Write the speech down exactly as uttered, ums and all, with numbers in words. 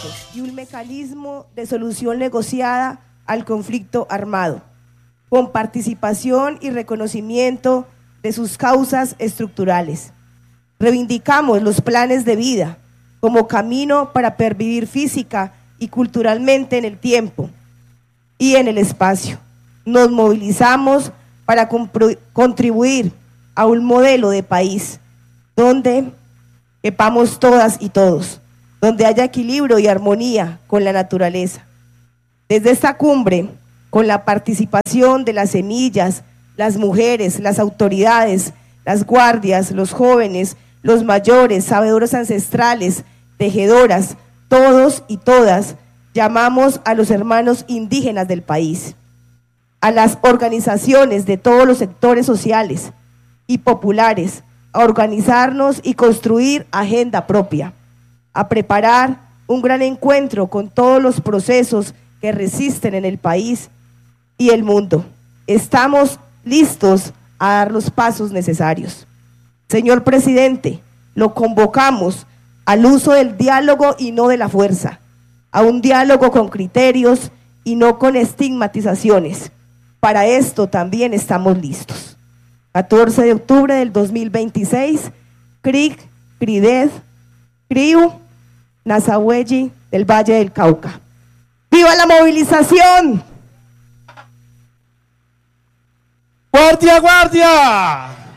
y un mecanismo de solución negociada al conflicto armado, con participación y reconocimiento de sus causas estructurales. Reivindicamos los planes de vida como camino para pervivir física y culturalmente en el tiempo y en el espacio. Nos movilizamos para contribuir a un modelo de país donde quepamos todas y todos, donde haya equilibrio y armonía con la naturaleza. Desde esta cumbre, con la participación de las semillas, las mujeres, las autoridades, las guardias, los jóvenes, los mayores, sabedores ancestrales, tejedoras, todos y todas, llamamos a los hermanos indígenas del país, a las organizaciones de todos los sectores sociales y populares, a organizarnos y construir agenda propia, a preparar un gran encuentro con todos los procesos que resisten en el país y el mundo. Estamos listos a dar los pasos necesarios. Señor presidente, lo convocamos al uso del diálogo y no de la fuerza, a un diálogo con criterios y no con estigmatizaciones. Para esto también estamos listos. catorce de octubre del dos mil veintiséis, Cric, Cridez, Criu, Nazahuelli del Valle del Cauca. ¡Viva la movilización! ¡Guardia, guardia!